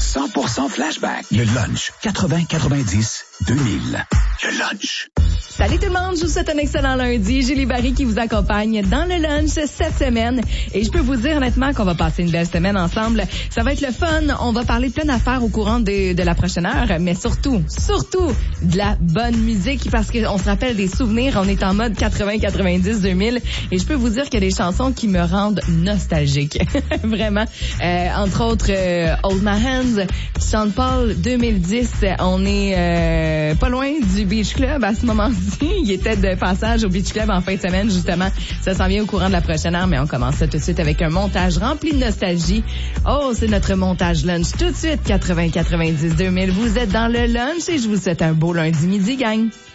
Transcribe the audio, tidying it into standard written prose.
100% flashback. Le lunch 80-90-2000. Le lunch. Salut tout le monde, je vous souhaite un excellent lundi. Julie Barry qui vous accompagne dans le lunch cette semaine. Et je peux vous dire honnêtement qu'on va passer une belle semaine ensemble. Ça va être le fun. On va parler de plein d'affaires au courant de la prochaine heure, mais surtout de la bonne musique parce qu'on se rappelle des souvenirs. On est en mode 80-90-2000 et je peux vous dire qu'il y a des chansons qui me rendent nostalgique. Vraiment. Entre autres, Hold My Hands, Sean Paul 2010. On est pas loin du Beach Club à ce moment-ci. Il était de passage au Beach Club en fin de semaine, justement. Ça s'en vient au courant de la prochaine heure, mais on commence ça tout de suite avec un montage rempli de nostalgie. Oh, c'est notre montage lunch tout de suite, 80-90-2000. Vous êtes dans le lunch et je vous souhaite un beau lundi midi, gang.